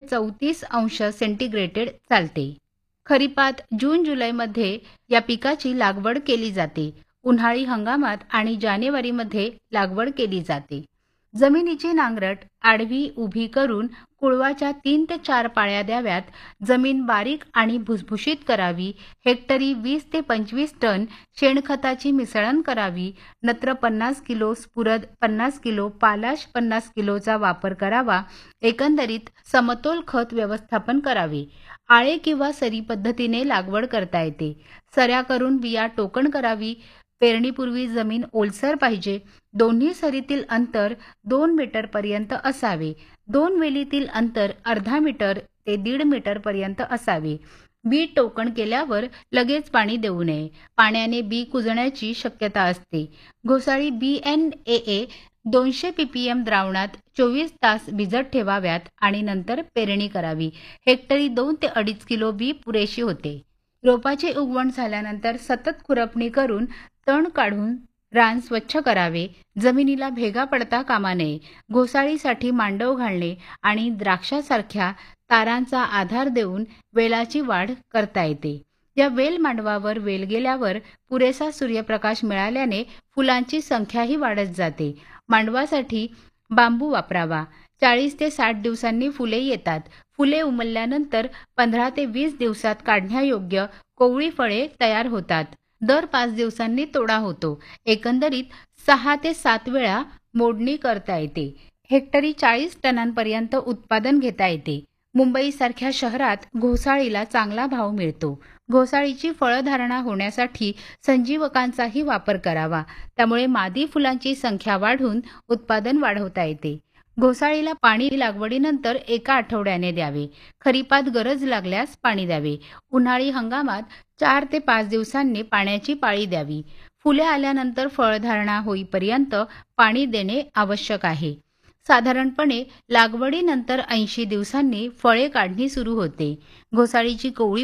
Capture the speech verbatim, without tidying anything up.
चौतीस अंश सेंटीग्रेड चालते. खरीपात जून जुलैमध्ये या पिकाची लागवड केली जाते. उन्हाळी हंगामात आणि जानेवारीमध्ये लागवड केली जाते. जमिनीची नांगरट आडवी उभी करून कुळवाच्या तीन ते चार पाळ्या द्याव्यात. जमीन बारीक आणि भुसभुशीत करावी. हेक्टरी वीस ते पंचवीस टन शेणखताची मिसळण करावी. नत्र पन्नास किलो, स्फुरद पन्नास किलो, पालाश पन्नास किलोचा वापर करावा. एकंदरीत समतोल खत व्यवस्थापन करावे. आळे किंवा सरी पद्धतीने लागवड करता येते. सऱ्या करून बिया टोकण करावी. पेरणीपूर्वी जमीन ओलसर पाहिजे. दोन्ही सरीतील अंतर दोन मीटर पर्यंत असावे. दोन वेलीतील अंतर अर्धा मीटर ते दीड मीटर पर्यंत असावे. बी टोकण केल्यावर लगेच पाणी देऊ नये. पाण्याने बी कुजण्याची शक्यता असते. घोसाळी बी एन ए ए दोनशे पीपीएम द्रावणात चोवीस तास भिजत ठेवाव्यात आणि नंतर पेरणी करावी. हेक्टरी दोन ते अडीच किलो बी पुरेशी होते. रोपाचे उगवण झाल्यानंतर सतत खुरपणी करून तण काढून रान स्वच्छ करावे. जमिनीला भेगा पडता कामा नये. घोसाळीसाठी मांडव घालणे आणि द्राक्षासारख्या तारांचा आधार देऊन वेलाची वाढ करता येते. या वेल मांडवावर वेल गेल्यावर पुरेसा सूर्यप्रकाश मिळाल्याने फुलांची संख्याही वाढत जाते. मांडवासाठी बांबू वापरावा. चाळीस ते साठ दिवसांनी फुले येतात. फुले उमलल्यानंतर पंधरा ते वीस दिवसात काढण्यायोग्य कोवळी फळे तयार होतात. दर पाच दिवसांनी तोडा होतो. एकंदरीत सहा ते सात वेळा मोडणी करता येते. हेक्टरी चाळीस टनांपर्यंत उत्पादन घेता येते. मुंबईसारख्या शहरात घोसाळीला चांगला भाव मिळतो. घोसाळीची फळधारणा होण्यासाठी संजीवकांचाही वापर करावा. त्यामुळे मादी फुलांची संख्या वाढून उत्पादन वाढवता येते. घोसाळीला पाणी लागवडीनंतर एका आठवड्याने द्यावे. खरीपात गरज लागल्यास पाणी द्यावे. उन्हाळी हंगामात चार ते पाच दिवसांनी पाण्याची पाळी द्यावी. फुले आल्यानंतर फळधारणा होईपर्यंत पाणी देणे आवश्यक आहे. साधारणपणे लागवडीनंतर ऐंशी दिवसांनी फळे काढणी सुरू होते. घोसाळीची कोवळी